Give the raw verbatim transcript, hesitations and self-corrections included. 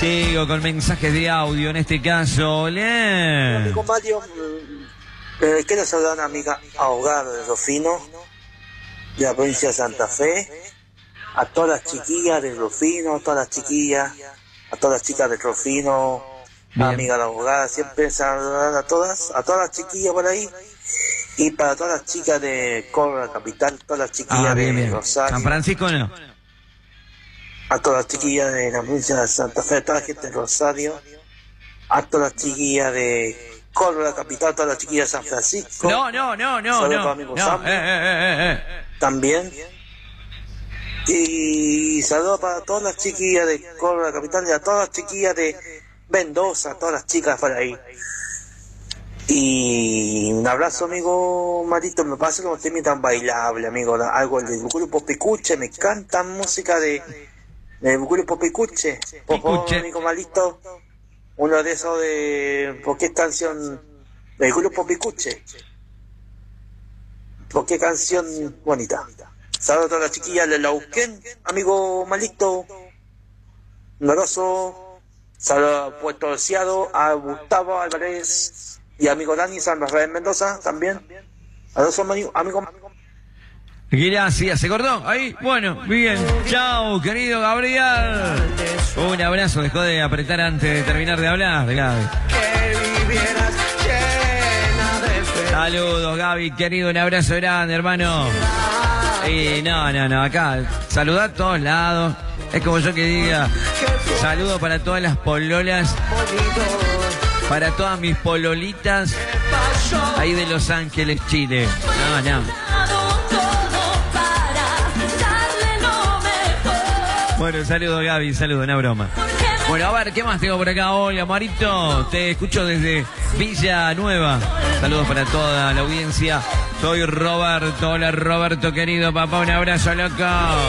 Sigo con mensajes de audio en este caso. Hola. Amigo Mario, eh, quiero saludar a una amiga ahogada de Rufino, de la provincia de Santa Fe, a todas las chiquillas de Rufino, a todas las chiquillas, a todas las chicas de Rufino, a amiga la abogada, siempre saludar a todas, a todas las chiquillas por ahí, y para todas las chicas de Córdoba Capital, todas las chiquillas Ah, bien, de bien. Rosario. San Francisco no. A todas las chiquillas de la provincia de Santa Fe, a toda la gente de Rosario, a todas las chiquillas de Córdoba Capital, a todas las chiquillas de San Francisco. No, no, no, no, Saludos no. para mi amigo no. Sam, Eh, eh, eh, eh. también. Y saludos para todas las chiquillas de Córdoba Capital y a todas las chiquillas de Mendoza, a todas las chicas por ahí. Y un abrazo, amigo Marito. Me pasa como usted tan bailable, amigo. Algo del grupo Picuche, me encanta música de del grupo Picuche. Por favor, Picuche. amigo Marito, uno de esos de... ¿Por qué canción del grupo Picuche? ¿Por qué canción bonita? Saludos a todas las chiquillas de Lauquén, amigo Malito. Un abrazo. Saludos a Puerto Deseado, a Gustavo Álvarez y amigo Dani San Rafael Mendoza también. Abrazo, amigo. amigo. Gracias, ¿se cortó? Ahí, bueno, bien. Chao, querido Gabriel. Un abrazo, dejó de apretar antes de terminar de hablar, Gaby. Saludos, Gaby, querido, un abrazo grande, hermano. Y no, no, no, acá, saludar a todos lados. Es como yo que diga, saludo para todas las pololas, para todas mis pololitas, ahí de Los Ángeles, Chile. No, no. Bueno, saludo Gaby, saludo, una broma. Bueno, a ver, ¿qué más tengo por acá? Hola, Marito, te escucho desde Villa Nueva. Saludos para toda la audiencia. Soy Roberto. Hola, Roberto, querido papá, un abrazo, loco.